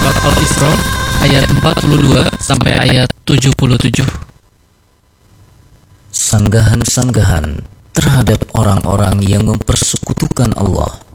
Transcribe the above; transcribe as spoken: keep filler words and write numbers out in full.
surat Al-Isra ayat empat puluh dua sampai ayat tujuh puluh tujuh. Sanggahan-sanggahan terhadap orang-orang yang mempersekutukan Allah